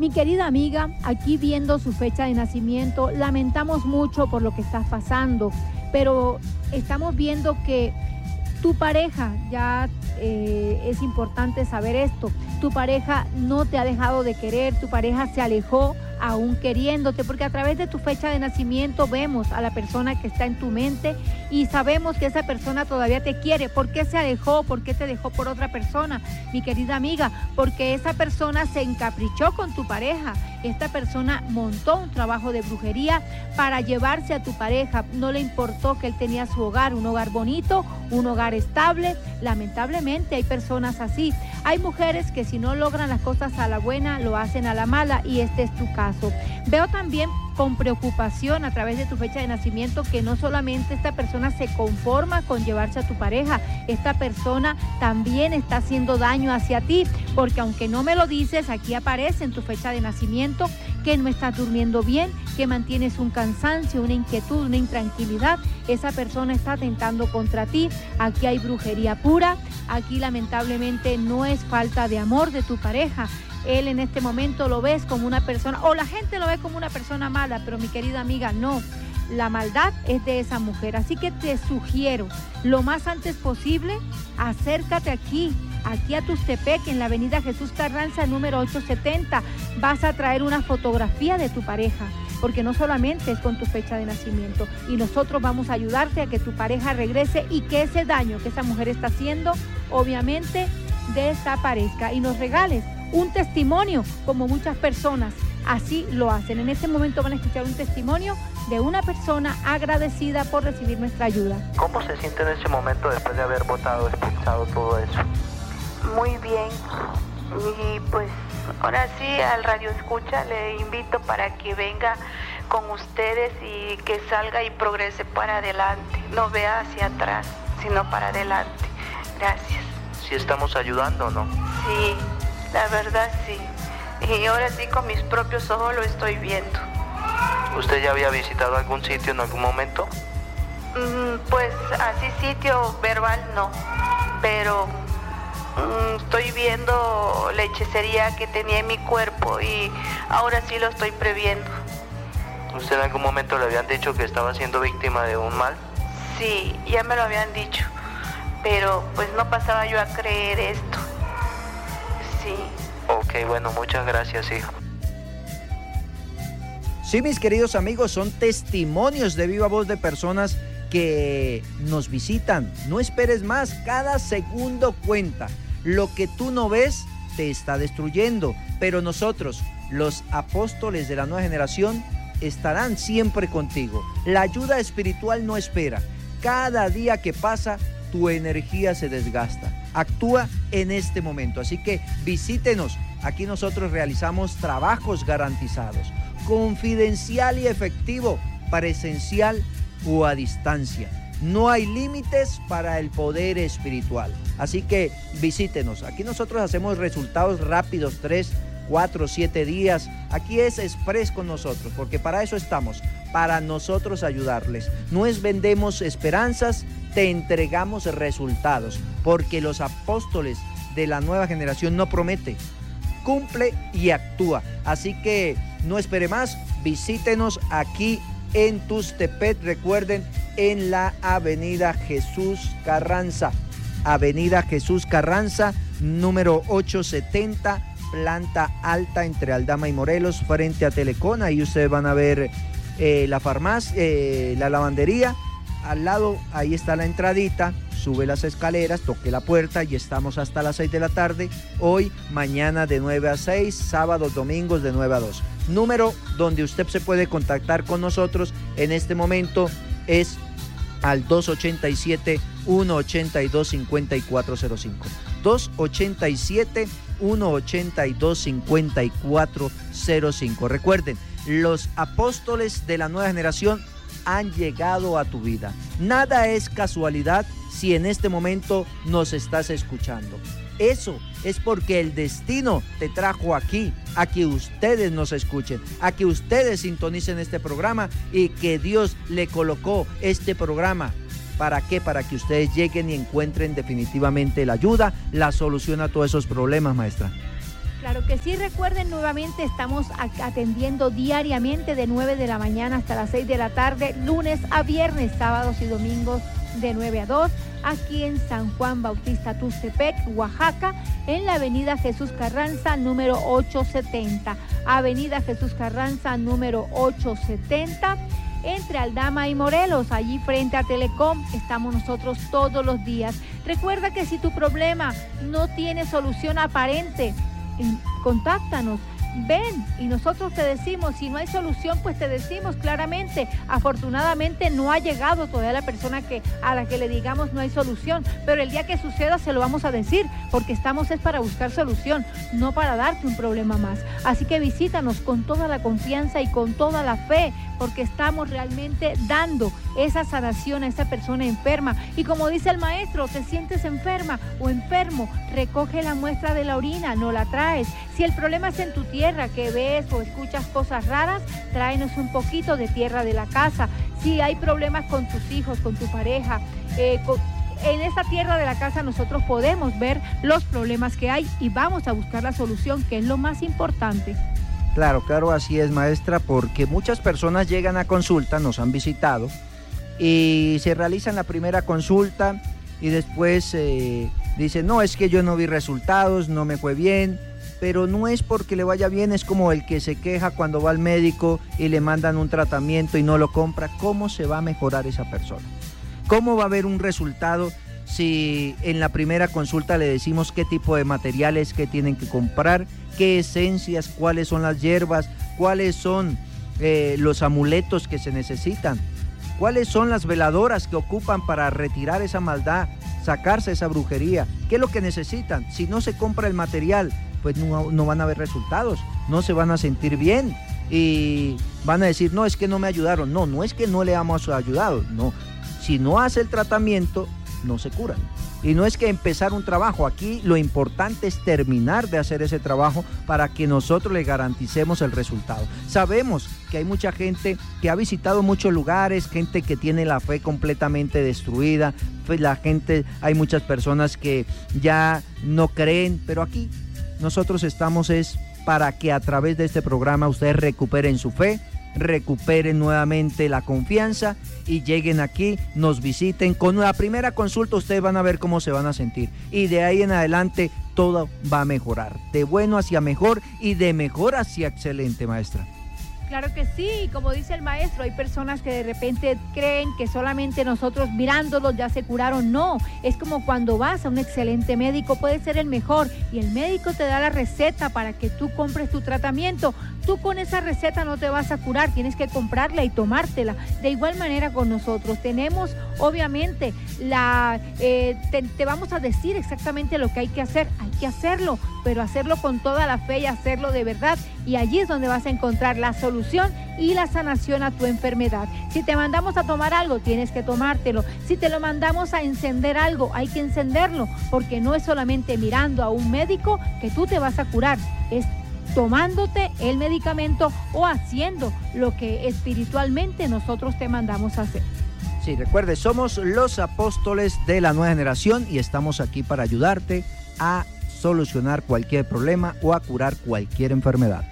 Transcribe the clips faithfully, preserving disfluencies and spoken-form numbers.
Mi querida amiga, aquí viendo su fecha de nacimiento, lamentamos mucho por lo que estás pasando, pero estamos viendo que tu pareja, ya eh, es importante saber esto, tu pareja no te ha dejado de querer, tu pareja se alejó aún queriéndote, porque a través de tu fecha de nacimiento vemos a la persona que está en tu mente y sabemos que esa persona todavía te quiere. ¿Por qué se alejó? ¿Por qué te dejó por otra persona? Mi querida amiga, porque esa persona se encaprichó con tu pareja. Esta persona montó un trabajo de brujería para llevarse a tu pareja. No le importó que él tenía su hogar, un hogar bonito, un hogar estable. Lamentablemente hay personas así. Hay mujeres que si no logran las cosas a la buena, lo hacen a la mala, y este es tu caso. Veo también con preocupación a través de tu fecha de nacimiento que no solamente esta persona se conforma con llevarse a tu pareja, esta persona también está haciendo daño hacia ti, porque aunque no me lo dices, aquí aparece en tu fecha de nacimiento que no estás durmiendo bien, que mantienes un cansancio, una inquietud, una intranquilidad. Esa persona está atentando contra ti. Aquí hay brujería pura. Aquí lamentablemente no es falta de amor de tu pareja. Él en este momento lo ves como una persona, o la gente lo ve como una persona mala, pero mi querida amiga, no. La maldad es de esa mujer. Así que te sugiero, lo más antes posible, acércate aquí, aquí a Tustepec, en la avenida Jesús Carranza, número ochocientos setenta. Vas a traer una fotografía de tu pareja, porque no solamente es con tu fecha de nacimiento, y nosotros vamos a ayudarte a que tu pareja regrese y que ese daño que esa mujer está haciendo, obviamente, desaparezca, y nos regales un testimonio, como muchas personas así lo hacen. En este momento van a escuchar un testimonio de una persona agradecida por recibir nuestra ayuda. ¿Cómo se siente en ese momento después de haber votado, expulsado todo eso? Muy bien, y pues ahora sí, al Radio Escucha le invito para que venga con ustedes y que salga y progrese para adelante, no vea hacia atrás, sino para adelante. Gracias. ¿Sí estamos ayudando o no? Sí, la verdad sí, y ahora sí con mis propios ojos lo estoy viendo. ¿Usted ya había visitado algún sitio en algún momento? Mm, pues así sitio verbal no, pero mm, estoy viendo la hechicería que tenía en mi cuerpo y ahora sí lo estoy previendo. ¿Usted en algún momento le habían dicho que estaba siendo víctima de un mal? Sí, ya me lo habían dicho, pero pues no pasaba yo a creer esto. Sí. Ok, bueno, muchas gracias, hijo. Sí, mis queridos amigos, son testimonios de viva voz de personas que nos visitan. No esperes más, cada segundo cuenta. Lo que tú no ves te está destruyendo, pero nosotros, los apóstoles de la nueva generación, estarán siempre contigo. La ayuda espiritual no espera. Cada día que pasa, tu energía se desgasta. Actúa en este momento, así que visítenos. Aquí nosotros realizamos trabajos garantizados, confidencial y efectivo, presencial o a distancia. No hay límites para el poder espiritual. Así que visítenos. Aquí nosotros hacemos resultados rápidos, tres, cuatro, siete días. Aquí es express con nosotros, porque para eso estamos, para nosotros ayudarles. No es vendemos esperanzas, te entregamos resultados, porque los apóstoles de la nueva generación no promete, cumple y actúa. Así que no espere más, visítenos aquí en Tustepec, recuerden, en la avenida Jesús Carranza, avenida Jesús Carranza, número ochocientos setenta, planta alta entre Aldama y Morelos, frente a Telecom. Ahí ustedes van a ver eh, la farmacia, eh, la lavandería, al lado, ahí está la entradita, sube las escaleras, toque la puerta y estamos hasta las seis de la tarde, hoy, mañana de nueve a seis, sábados, domingos de nueve a dos. Número donde usted se puede contactar con nosotros en este momento es al dos ocho siete, uno ocho dos, cinco cuatro cero cinco. dos ocho siete, uno ocho dos, cinco cuatro cero cinco. Recuerden, los apóstoles de la nueva generación han llegado a tu vida. Nada es casualidad si en este momento nos estás escuchando. Eso es porque el destino te trajo aquí, a que ustedes nos escuchen, a que ustedes sintonicen este programa y que Dios le colocó este programa. ¿Para qué? Para que ustedes lleguen y encuentren definitivamente la ayuda, la solución a todos esos problemas, maestra. Claro que sí, recuerden nuevamente, estamos atendiendo diariamente de nueve de la mañana hasta las seis de la tarde, lunes a viernes, sábados y domingos de nueve a dos, aquí en San Juan Bautista Tuxtepec, Oaxaca, en la avenida Jesús Carranza, número ochocientos setenta. Avenida Jesús Carranza, número ochocientos setenta, entre Aldama y Morelos, allí frente a Telecom, estamos nosotros todos los días. Recuerda que si tu problema no tiene solución aparente, contáctanos, ven y nosotros te decimos, si no hay solución, pues te decimos claramente. Afortunadamente no ha llegado todavía la persona que, a la que le digamos no hay solución, pero el día que suceda se lo vamos a decir, porque estamos es para buscar solución, no para darte un problema más. Así que visítanos con toda la confianza y con toda la fe, porque estamos realmente dando esa sanación a esa persona enferma. Y como dice el maestro, te sientes enferma o enfermo, recoge la muestra de la orina, no la traes. Si el problema es en tu tierra, que ves o escuchas cosas raras, tráenos un poquito de tierra de la casa. Si hay problemas con tus hijos, con tu pareja, eh, con, en esa tierra de la casa nosotros podemos ver los problemas que hay y vamos a buscar la solución, que es lo más importante. Claro, claro, así es, maestra, porque muchas personas llegan a consulta, nos han visitado y se realizan la primera consulta y después eh, dicen, no, es que yo no vi resultados, no me fue bien, pero no es porque le vaya bien, es como el que se queja cuando va al médico y le mandan un tratamiento y no lo compra. ¿Cómo se va a mejorar esa persona? ¿Cómo va a haber un resultado si en la primera consulta le decimos qué tipo de materiales que tienen que comprar, qué esencias, cuáles son las hierbas, cuáles son eh, los amuletos que se necesitan, cuáles son las veladoras que ocupan para retirar esa maldad, sacarse esa brujería, qué es lo que necesitan? Si no se compra el material, pues no, no van a haber resultados, no se van a sentir bien y van a decir, no, es que no me ayudaron. No, no es que no le hemos ayudado, no. Si no hace el tratamiento, no se curan. Y no es que empezar un trabajo, aquí lo importante es terminar de hacer ese trabajo para que nosotros le garanticemos el resultado. Sabemos que hay mucha gente que ha visitado muchos lugares, gente que tiene la fe completamente destruida, pues la gente, hay muchas personas que ya no creen, pero aquí nosotros estamos es para que a través de este programa ustedes recuperen su fe, recuperen nuevamente la confianza y lleguen aquí, nos visiten. Con la primera consulta ustedes van a ver cómo se van a sentir y de ahí en adelante todo va a mejorar, de bueno hacia mejor y de mejor hacia excelente, maestra. Claro que sí, como dice el maestro, hay personas que de repente creen que solamente nosotros mirándolos ya se curaron. No, es como cuando vas a un excelente médico, puede ser el mejor, y el médico te da la receta para que tú compres tu tratamiento. Tú con esa receta no te vas a curar, tienes que comprarla y tomártela. De igual manera con nosotros, tenemos obviamente la, eh, te, te vamos a decir exactamente lo que hay que hacer, hay que hacerlo, pero hacerlo con toda la fe y hacerlo de verdad, y allí es donde vas a encontrar la solución y la sanación a tu enfermedad. Si te mandamos a tomar algo, tienes que tomártelo. Si te lo mandamos a encender algo, hay que encenderlo, porque no es solamente mirando a un médico que tú te vas a curar, es tomándote el medicamento o haciendo lo que espiritualmente nosotros te mandamos a hacer. Sí, recuerde, somos los apóstoles de la nueva generación y estamos aquí para ayudarte a solucionar cualquier problema o a curar cualquier enfermedad.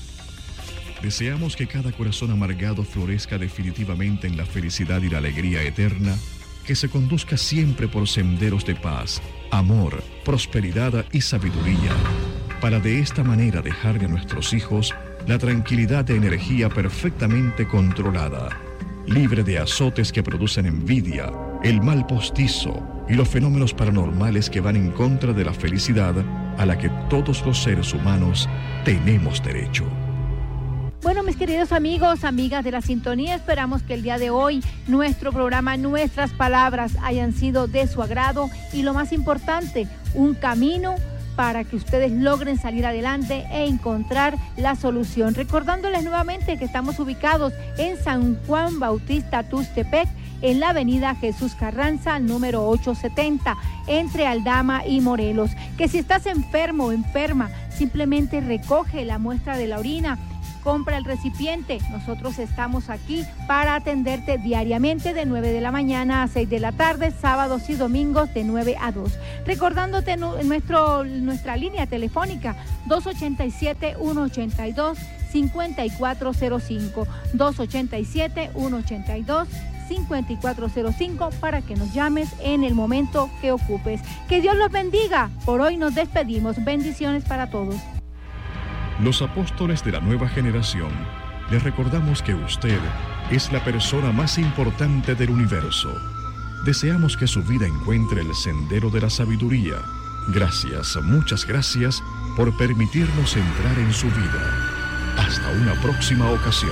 Deseamos que cada corazón amargado florezca definitivamente en la felicidad y la alegría eterna, que se conduzca siempre por senderos de paz, amor, prosperidad y sabiduría, para de esta manera dejarle a nuestros hijos la tranquilidad de energía perfectamente controlada, libre de azotes que producen envidia, el mal postizo y los fenómenos paranormales que van en contra de la felicidad a la que todos los seres humanos tenemos derecho. Bueno, mis queridos amigos, amigas de la sintonía, esperamos que el día de hoy nuestro programa, nuestras palabras hayan sido de su agrado y lo más importante, un camino para que ustedes logren salir adelante e encontrar la solución. Recordándoles nuevamente que estamos ubicados en San Juan Bautista Tuxtepec, en la avenida Jesús Carranza, número ochocientos setenta, entre Aldama y Morelos. Que si estás enfermo o enferma, simplemente recoge la muestra de la orina, compra el recipiente. Nosotros estamos aquí para atenderte diariamente de nueve de la mañana a seis de la tarde, sábados y domingos de nueve a dos. Recordándote nuestro, nuestra línea telefónica dos ochenta y siete, ciento ochenta y dos, cincuenta y cuatro cero cinco, dos ochenta y siete, ciento ochenta y dos, cincuenta y cuatro cero cinco para que nos llames en el momento que ocupes. Que Dios los bendiga. Por hoy nos despedimos. Bendiciones para todos. Los apóstoles de la nueva generación, les recordamos que usted es la persona más importante del universo. Deseamos que su vida encuentre el sendero de la sabiduría. Gracias, muchas gracias por permitirnos entrar en su vida. Hasta una próxima ocasión.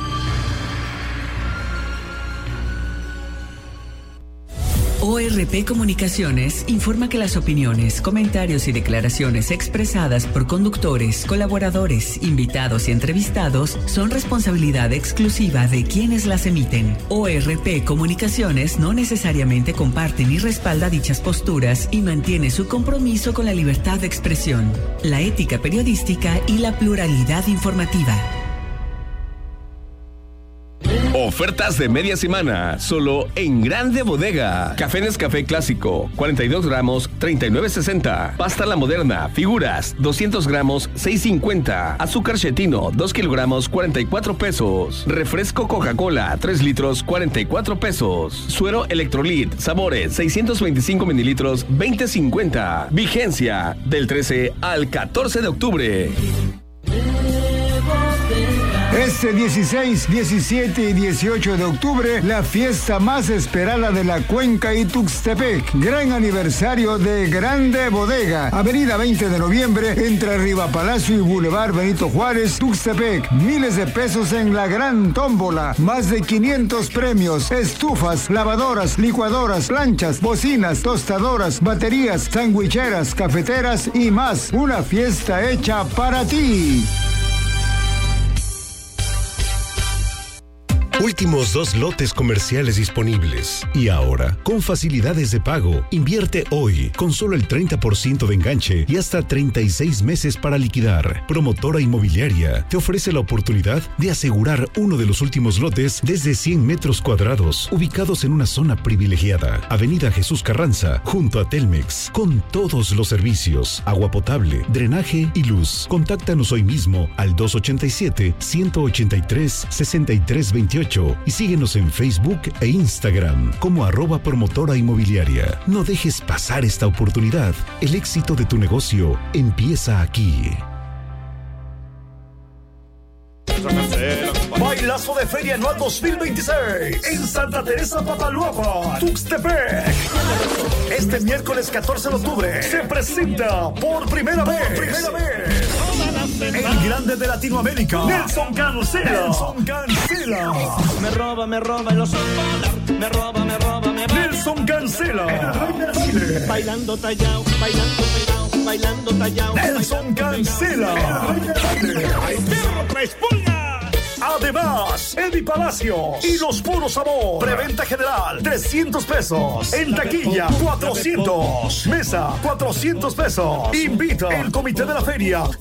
O R P Comunicaciones informa que las opiniones, comentarios y declaraciones expresadas por conductores, colaboradores, invitados y entrevistados son responsabilidad exclusiva de quienes las emiten. O R P Comunicaciones no necesariamente comparte ni respalda dichas posturas y mantiene su compromiso con la libertad de expresión, la ética periodística y la pluralidad informativa. Ofertas de media semana, solo en Grande Bodega. Café Nescafé clásico, cuarenta y dos gramos, treinta y nueve sesenta. Pasta La Moderna, figuras, doscientos gramos, seis cincuenta. Azúcar Chetino, dos kilogramos, cuarenta y cuatro pesos. Refresco Coca-Cola, tres litros, cuarenta y cuatro pesos. Suero Electrolit, sabores, seiscientos veinticinco mililitros, veinte cincuenta. Vigencia, del trece al catorce de octubre. Este dieciséis, diecisiete y dieciocho de octubre, la fiesta más esperada de la Cuenca y Tuxtepec. Gran aniversario de Grande Bodega. Avenida veinte de noviembre, entre Riva Palacio y Boulevard Benito Juárez, Tuxtepec. Miles de pesos en la gran tómbola. Más de quinientos premios. Estufas, lavadoras, licuadoras, planchas, bocinas, tostadoras, baterías, sandwicheras, cafeteras y más. Una fiesta hecha para ti. Últimos dos lotes comerciales disponibles. Y ahora, con facilidades de pago, invierte hoy con solo el treinta por ciento de enganche y hasta treinta y seis meses para liquidar. Promotora Inmobiliaria te ofrece la oportunidad de asegurar uno de los últimos lotes desde cien metros cuadrados, ubicados en una zona privilegiada. Avenida Jesús Carranza, junto a Telmex, con todos los servicios, agua potable, drenaje y luz. Contáctanos hoy mismo al dos ochenta y siete, ciento ochenta y tres, sesenta y tres veintiocho y síguenos en Facebook e Instagram como arroba promotora inmobiliaria. No dejes pasar esta oportunidad. El éxito de tu negocio empieza aquí. Bailazo de Feria Anual dos mil veintiséis en Santa Teresa Papaloapan, Tuxtepec. Este miércoles catorce de octubre se presenta por primera vez, por primera vez el grande de Latinoamérica, Nelson Cancela. Nelson Cancela. Me roba, me roba el oso polar. Me roba, me roba, me roba. Nelson Cancela. El rey del Chile. Bailando tallao, bailando pegao, bailando tallao. Nelson Cancela. El rey del Chile. ¡Ay, perro, tres pulgas! Además, Eddie Palacios y Los Puros Amor. Preventa general, trescientos pesos. En taquilla, cuatrocientos. Mesa, cuatrocientos pesos. Invita el comité de la feria